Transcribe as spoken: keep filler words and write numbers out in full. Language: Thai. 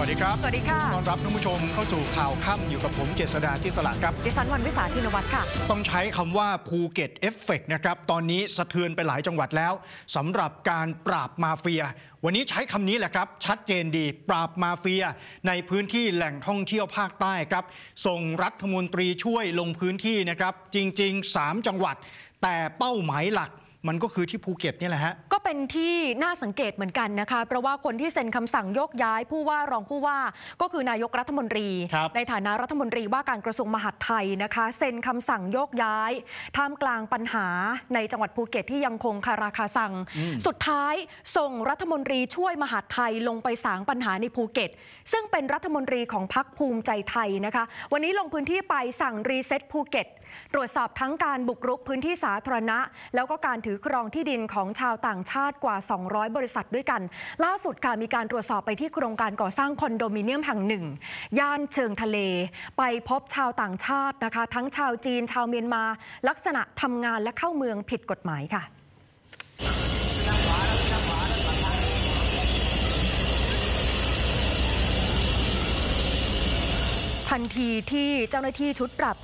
วัสดีครับสวัสดีค่ะต้อนรับท่านผู้ชมเข้าสู่ข่าวค่ำอยู่กับผมเจษฎาที่สลัดครับดิฉันวันวิสาธินวัฒน์ค่ะต้องใช้คำว่าภูเก็ตเอฟเฟกต์นะครับตอนนี้สะเทือนไปหลายจังหวัดแล้วสำหรับการปราบมาเฟียวันนี้ใช้คำนี้แหละครับชัดเจนดีปราบมาเฟียในพื้นที่แหล่งท่องเที่ยวภาคใต้ครับส่งรัฐมนตรีช่วยลงพื้นที่นะครับจริงๆสามจังหวัดแต่เป้าหมายหลักมันก็คือที่ภูเก็ตนี่แหละฮะก็เป็นที่น่าสังเกตเหมือนกันนะคะเพราะว่าคนที่เซ็นคำสั่งโยกย้ายผู้ว่ารองผู้ว่าก็คือนายกรัฐมนตรีในฐานะรัฐมนตรีว่าการกระทรวงมหาดไทยนะคะเซ็นคำสั่งโยกย้ายท่ามกลางปัญหาในจังหวัดภูเก็ตที่ยังคงคาราคาซังสุดท้ายส่งรัฐมนตรีช่วยมหาดไทยลงไปสางปัญหาในภูเก็ตซึ่งเป็นรัฐมนตรีของพรรคภูมิใจไทยนะคะวันนี้ลงพื้นที่ไปสั่งรีเซ็ตภูเก็ตตรวจสอบทั้งการบุกรุกพื้นที่สาธารณะแล้วก็การถือครองที่ดินของชาวต่างชาติกว่าสองร้อยบริษัทด้วยกันล่าสุดค่ะมีการตรวจสอบไปที่โครงการก่อสร้างคอนโดมิเนียมแห่งหนึ่งย่านเชิงทะเลไปพบชาวต่างชาตินะคะทั้งชาวจีนชาวเมียนมาลักษณะทำงานและเข้าเมืองผิดกฎหมายค่ะทันทีที่เจ้าหน้าที่ชุดปราบ